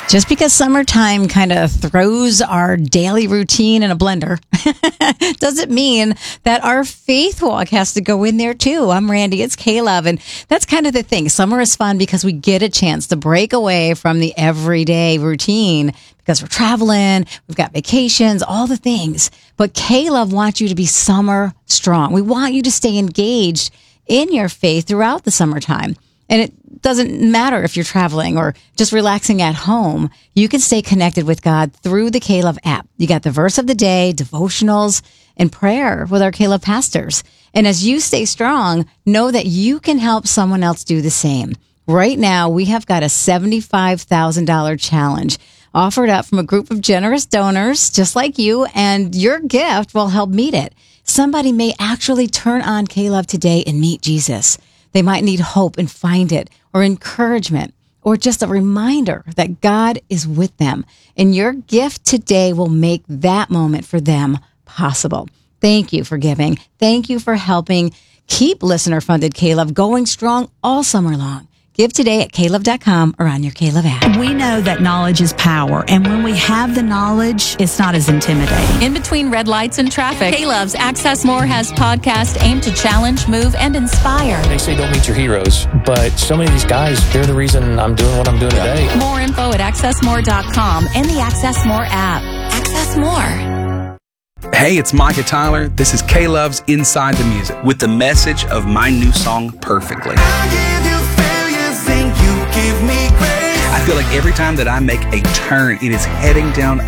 Just because summertime kind of throws our daily routine in a blender doesn't mean that our faith walk has to go in there too. I'm Randy, it's K-Love, and that's kind of the thing. Summer is fun because we get a chance to break away from the everyday routine because we're traveling, we've got vacations, all the things. But K-Love wants you to be summer strong. We want you to stay engaged in your faith throughout the summertime. And it doesn't matter if you're traveling or just relaxing at home. You can stay connected with God through the K-Love app. You got the verse of the day, devotionals, and prayer with our K-Love pastors. And as you stay strong, know that you can help someone else do the same. Right now, we have got a $75,000 challenge offered up from a group of generous donors just like you, and your gift will help meet it. Somebody may actually turn on K-Love today and meet Jesus. They might need hope and find it, or encouragement, or just a reminder that God is with them. And your gift today will make that moment for them possible. Thank you for giving. Thank you for helping keep listener-funded K-Love going strong all summer long. Give today at klove.com or on your K-Love app. We know that knowledge is power, and when we have the knowledge, it's not as intimidating. In between red lights and traffic, K-Love's Access More has podcasts aimed to challenge, move, and inspire. They say don't meet your heroes, but so many of these guys, they're the reason I'm doing what I'm doing today. More info at accessmore.com and the Access More app. Access More. Hey, it's Micah Tyler. This is K-Love's Inside the Music with the message of my new song, Perfectly. I feel like every time that I make a turn, it is heading down